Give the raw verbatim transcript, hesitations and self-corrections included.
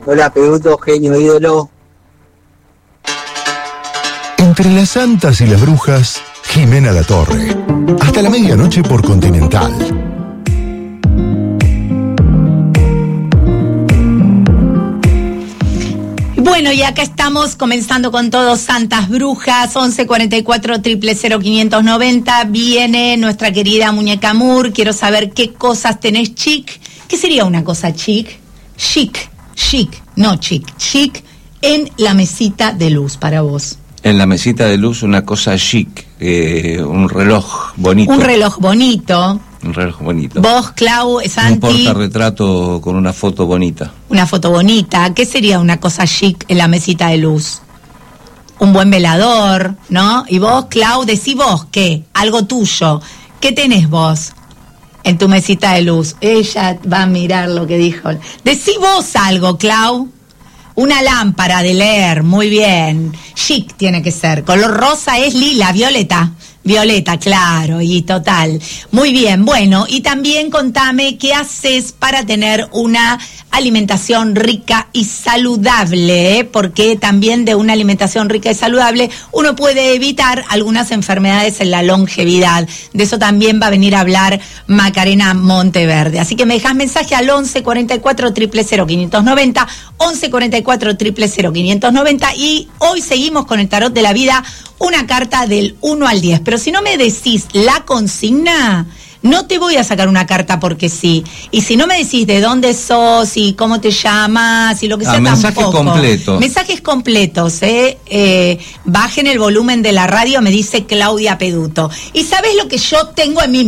Hola, Peduto, genio, ídolo. Entre las santas y las brujas, Jimena Latorre. Hasta la medianoche por Continental. Bueno, y acá estamos comenzando con todos Santas Brujas, once cuarenta y cuatro, cero cero cero, quinientos noventa. Viene nuestra querida Muñeca Moore. Quiero saber qué cosas tenés chic. ¿Qué sería una cosa chic? Chic, chic, no chic, chic en la mesita de luz para vos. En la mesita de luz una cosa chic, eh, un reloj bonito. Un reloj bonito. Un reloj bonito. Vos, Clau, Santi. Un portarretrato con una foto bonita. Una foto bonita. ¿Qué sería una cosa chic en la mesita de luz? Un buen velador, ¿no? Y vos, Clau, decí vos, ¿qué? Algo tuyo. ¿Qué tenés vos en tu mesita de luz? Ella va a mirar lo que dijo. Decí vos algo, Clau. Una lámpara de leer, muy bien. Chic tiene que ser. Color rosa es lila, violeta. Violeta, claro, y total. Muy bien, bueno, y también contame qué haces para tener una alimentación rica y saludable, ¿eh? Porque también de una alimentación rica y saludable uno puede evitar algunas enfermedades en la longevidad. De eso también va a venir a hablar Macarena Monteverde. Así que me dejas mensaje al once cuarenta y cuatro, cero cero cero, quinientos noventa, once cuarenta y cuatro, cero cero cero, quinientos noventa, y hoy seguimos con el tarot de la vida, una carta del uno al diez. Pero si no me decís la consigna, no te voy a sacar una carta porque sí. Y si no me decís de dónde sos y cómo te llamas y lo que sea, ah, mensajes tampoco. completos. Mensajes completos, ¿eh? eh Bajen el volumen de la radio, me dice Claudia Peduto. ¿Y sabés lo que yo tengo en mi